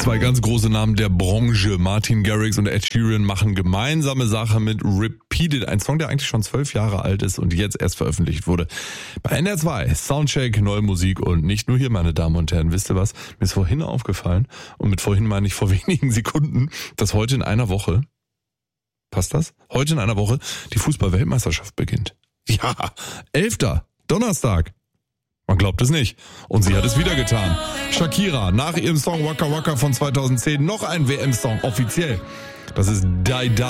Zwei ganz große Namen der Branche, Martin Garrix und Ed Sheeran, machen gemeinsame Sache mit Repeated. Ein Song, der eigentlich schon 12 Jahre alt ist und jetzt erst veröffentlicht wurde. Bei NDR 2, Soundcheck, neue Musik und nicht nur hier, meine Damen und Herren. Wisst ihr was? Mir ist vorhin aufgefallen, und mit vorhin meine ich vor wenigen Sekunden, dass heute in einer Woche, passt das? Heute in einer Woche die Fußball-Weltmeisterschaft beginnt. Ja, 11. Donnerstag. Man glaubt es nicht. Und sie hat es wieder getan. Shakira, nach ihrem Song Waka Waka von 2010 noch ein WM-Song, offiziell. Das ist Die Die.